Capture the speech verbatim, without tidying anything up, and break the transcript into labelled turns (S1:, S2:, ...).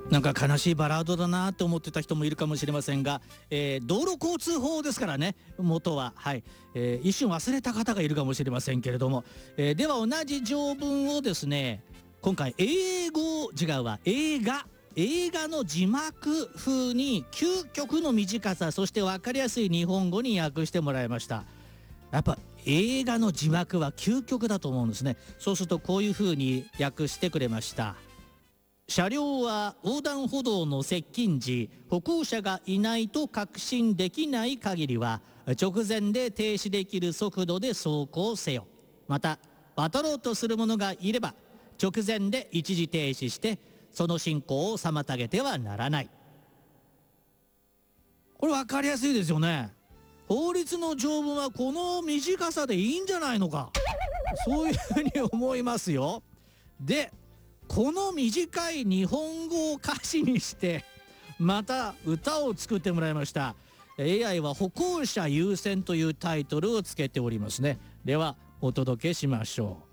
S1: なんか悲しいバラードだなと思ってた人もいるかもしれませんが、えー、道路交通法ですからね、元は、はいえー、一瞬忘れた方がいるかもしれませんけれども、えー、では同じ条文をですね、今回英語違うわ映画映画の字幕風に究極の短さ、そして分かりやすい日本語に訳してもらいました。やっぱ映画の字幕は究極だと思うんですね。そうするとこういう風に訳してくれました。車両は横断歩道の接近時、歩行者がいないと確信できない限りは直前で停止できる速度で走行せよ。また渡ろうとする者がいれば直前で一時停止してその進行を妨げてはならない。これ分かりやすいですよね。法律の条文はこの短さでいいんじゃないのか、そういうふうに思いますよ。でこの短い日本語を歌詞にしてまた歌を作ってもらいました。 エーアイ は歩行者優先というタイトルをつけておりますね。ではお届けしましょう。